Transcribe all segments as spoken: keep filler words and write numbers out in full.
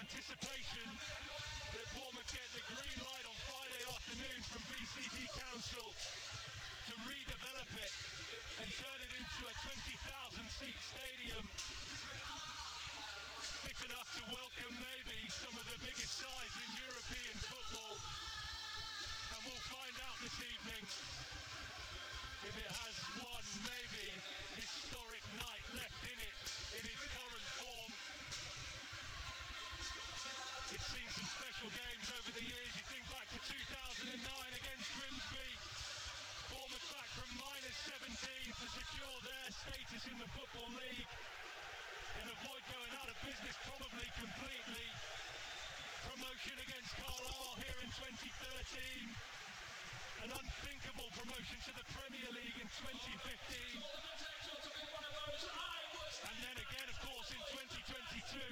anticipation that Bournemouth get the green light on Friday afternoon from B C G Council to redevelop it and turn it into a twenty thousand seat stadium fit enough to welcome maybe some of the biggest sides in European football. And we'll find out this evening if it has one maybe historic night left in it in its current form. It's seen some special games over the years. You think back to two thousand nine against Grimsby. Bournemouth back from minus seventeen to secure their status in the Football League and avoid going out of business probably completely. Promotion against Carlisle here in twenty thirteen. An unthinkable promotion to the Premier League in twenty fifteen. And then again, of course, in twenty twenty-two.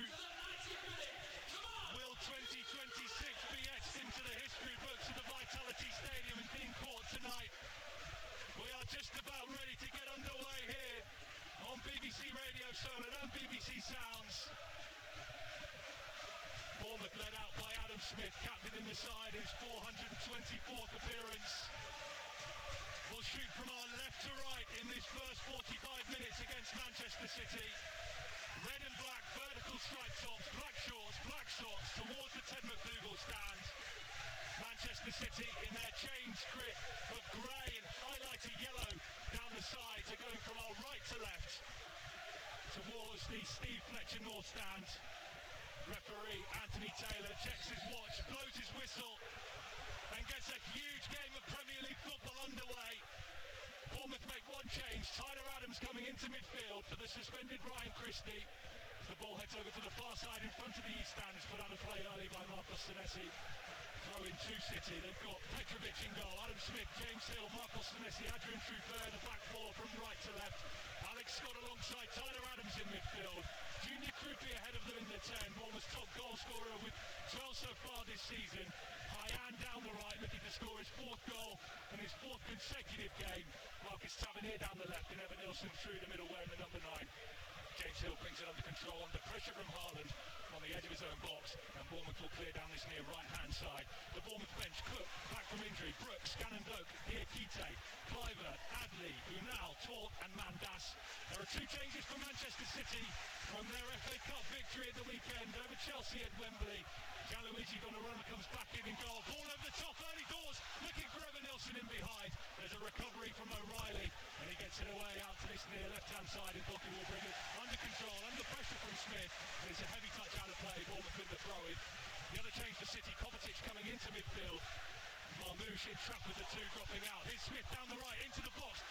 Will twenty twenty-six be etched into the history books of the Vitality Stadium in Dean Court tonight? We are just about ready to get underway here on B B C Radio Solent and B B C Sounds. Bournemouth led out by Adam Smith, captain in the side, his four hundred twenty-fourth appearance. We'll shoot from our left to right in this first forty-five minutes against Manchester City. Red and black vertical stripe tops, black shorts, black socks towards the Ted McDougall stand. Manchester City in their changed kit of grey and highlighted yellow down the sides are going from our right to left towards the Steve Fletcher North stand. Referee Anthony Taylor checks his watch, blows his whistle and gets a huge game of Premier League football underway. Bournemouth make one change. Tyler Adams coming into midfield for the suspended Ryan Christie. The ball heads over to the far side in front of the East stand. It's put out of play early by Marcos Senesi. Throw in to City. They've got Petrovic in goal. Adam Smith, James Hill, Marcos Senesi, Adrian Truffert, the back four from right to left. Alex Scott alongside Tyler Adams in midfield. Junior Krupi ahead of them in the ten. Bournemouth's top goal scorer with twelve so far this season. Hyan down the right looking to score his fourth goal and his fourth consecutive game. Marcus Tavernier down the left and Evan Nilsson through the middle wearing the number nine. James Hill brings it under control under pressure from Haaland on the edge of his own box, and Bournemouth will clear down this near right-hand side. The Bournemouth bench, Cook, back from injury, Brooks, Gannon Doak, Diakite, Cliver, Adley, Unal, Tort and Mandas. There are two changes for Manchester City from their F A Cup victory at the weekend over Chelsea at Wembley. Gianluigi Donnarumma comes back in in goal, ball over the top, early doors, looking for Evan Nilsson in behind. There's a recovery from O'Reilly, and he gets it away out to this near left-hand side, and Bucky will bring it under control, under pressure from Smith, and it's a heavy touch out of play. Bournemouth with the throw-in. The other change for City, Kovacic coming into midfield. Marmouche in trap with the two dropping out. Here's Smith down the right into the box.